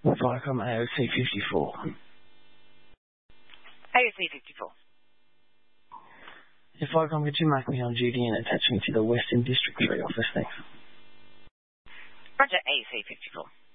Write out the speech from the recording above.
Viacom AOC 54. AOC 54. If Viacom, could you mark me on duty and attach me to the Western District 3 office, thanks. Roger, AOC 54.